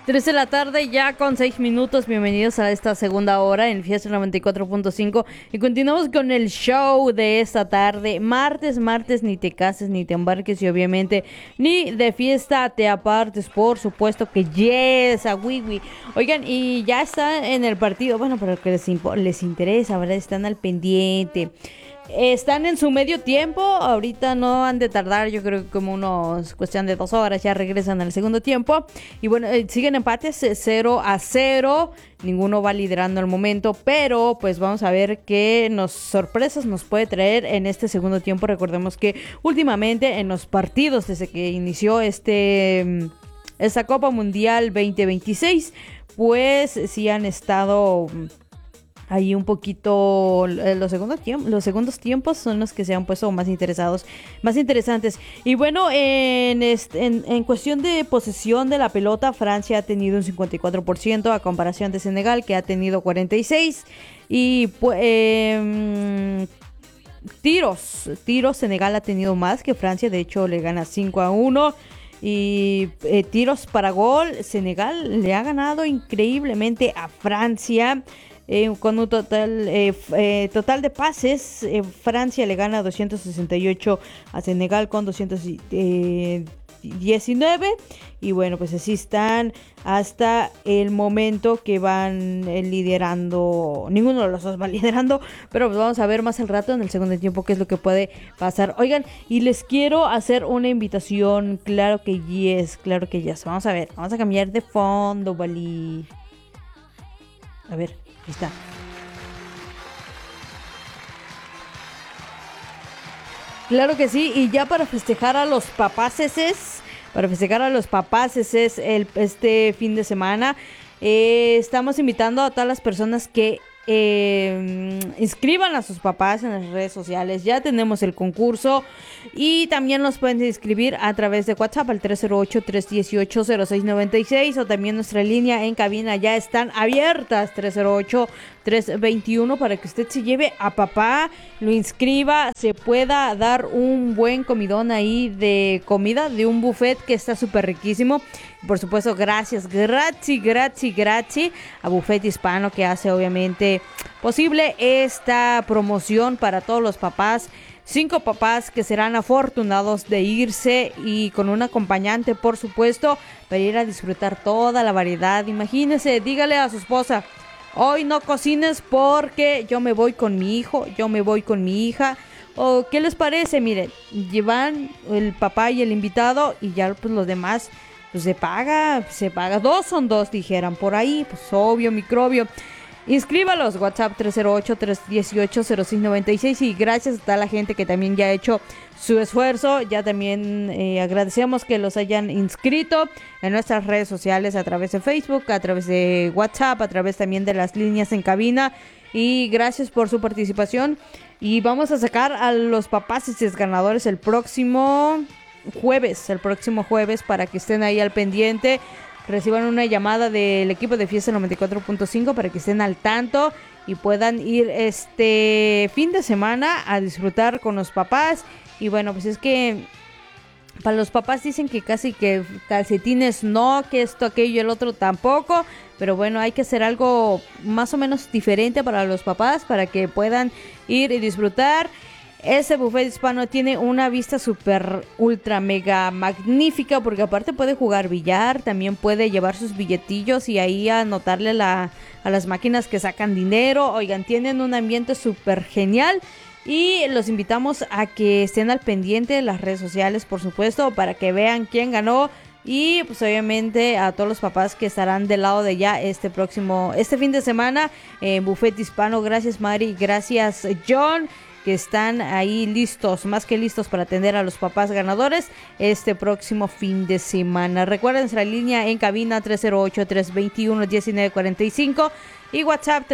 3 de la tarde ya con 6 minutos. Bienvenidos a esta segunda hora en Fiesta 94.5 y continuamos con el show de esta tarde. Martes, ni te cases, ni te embarques y obviamente ni de fiesta te apartes, por supuesto que yes, a wiwi. Oigan, y ya está en el partido, bueno, para que les interesa, ¿verdad? Están al pendiente. Están en su medio tiempo, ahorita no han de tardar, yo creo que como cuestión de 2 horas ya regresan al segundo tiempo. Y bueno, siguen empates 0-0, ninguno va liderando al momento, pero pues vamos a ver qué sorpresas nos puede traer en este segundo tiempo. Recordemos que últimamente en los partidos desde que inició esta Copa Mundial 2026, pues sí han estado ahí un poquito. Los segundos tiempos son los que se han puesto más interesantes. Y bueno, en cuestión de posesión de la pelota, Francia ha tenido un 54% a comparación de Senegal, que ha tenido 46%. Y tiros, Senegal ha tenido más que Francia, de hecho le gana 5-1. Y tiros para gol, Senegal le ha ganado increíblemente a Francia. Con un total de pases, Francia le gana 268 a Senegal con 219. Y bueno, pues así están hasta el momento que van liderando. Ninguno de los dos va liderando, pero pues vamos a ver más al rato en el segundo tiempo qué es lo que puede pasar. Oigan, y les quiero hacer una invitación. Claro que yes. Vamos a ver, vamos a cambiar de fondo, Bali. A ver, ahí está. Claro que sí, y ya para festejar a los papaceses, este fin de semana, estamos invitando a todas las personas que inscriban a sus papás en las redes sociales. Ya tenemos el concurso y también los pueden inscribir a través de WhatsApp al 308-318-0696 o también nuestra línea en cabina ya están abiertas, 308-321, para que usted se lleve a papá, lo inscriba, se pueda dar un buen comidón ahí de comida de un buffet que está súper riquísimo. Por supuesto, gracias a Buffet Hispano, que hace obviamente posible esta promoción para todos los papás. 5 papás que serán afortunados de irse y con un acompañante, por supuesto, para ir a disfrutar toda la variedad. Imagínese, dígale a su esposa: hoy no cocines porque yo me voy con mi hijo, yo me voy con mi hija. ¿O qué les parece? Miren, llevan el papá y el invitado y ya pues los demás pues se paga, 2 son 2, dijeran por ahí, pues obvio, microbio. Inscríbalos, WhatsApp 308-318-0696 y gracias a toda la gente que también ya ha hecho su esfuerzo. Ya también agradecemos que los hayan inscrito en nuestras redes sociales a través de Facebook, a través de WhatsApp, a través también de las líneas en cabina, y gracias por su participación. Y vamos a sacar a los papás ganadores el próximo jueves, para que estén ahí al pendiente, reciban una llamada del equipo de Fiesta 94.5 para que estén al tanto y puedan ir este fin de semana a disfrutar con los papás. Y bueno, pues es que para los papás dicen que casi que calcetines no, que esto, aquello y el otro tampoco, pero bueno, hay que hacer algo más o menos diferente para los papás para que puedan ir y disfrutar. Ese buffet hispano tiene una vista súper, ultra, mega magnífica, porque aparte puede jugar billar, también puede llevar sus billetillos y ahí anotarle a las máquinas que sacan dinero. Oigan, tienen un ambiente súper genial y los invitamos a que estén al pendiente de las redes sociales, por supuesto, para que vean quién ganó. Y pues obviamente a todos los papás que estarán del lado de ya este fin de semana en Buffet Hispano. Gracias, Mari, gracias, John, que están ahí listos, más que listos, para atender a los papás ganadores este próximo fin de semana. Recuerden nuestra línea en cabina 308-321-1945 y WhatsApp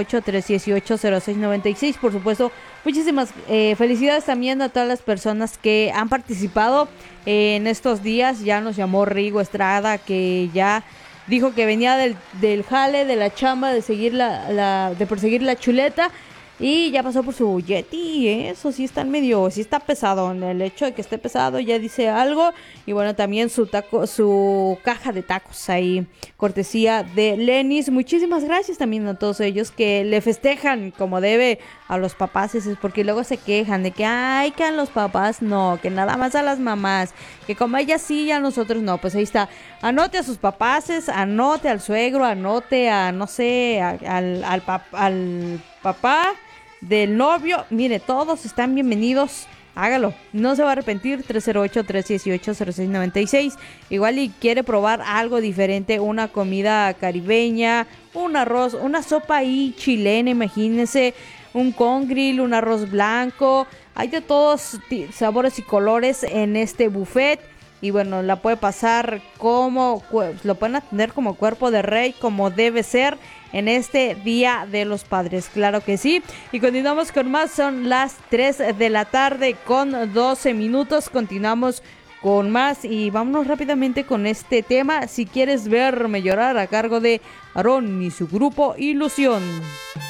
308-318-0696. Por supuesto, muchísimas felicidades también a todas las personas que han participado en estos días. Ya nos llamó Rigo Estrada, que ya dijo que venía del jale, de la chamba, de perseguir la chuleta. Y ya pasó por su Yeti, ¿eh? Eso sí sí está pesado. En el hecho de que esté pesado ya dice algo. Y bueno, también su caja de tacos ahí, cortesía de Lenis. Muchísimas gracias también a todos ellos que le festejan como debe a los papás. Es porque luego se quejan de que, ay, que a los papás no, que nada más a las mamás, que como ellas sí y a nosotros no. Pues ahí está. Anote a sus papás, anote al suegro, anote a, no sé, al papá del novio. Mire, todos están bienvenidos. Hágalo, no se va a arrepentir. 308-318-0696. Igual y quiere probar algo diferente, una comida caribeña, un arroz, una sopa ahí chilena, imagínense, un congrill, un arroz blanco. Hay de todos sabores y colores en este buffet. Y bueno, la puede pasar lo pueden atender como cuerpo de rey, como debe ser en este Día de los Padres. Claro que sí. Y continuamos con más. Son las 3 de la tarde con 12 minutos. Continuamos con más y vámonos rápidamente con este tema. Si quieres verme llorar, a cargo de Aarón y su grupo Ilusión.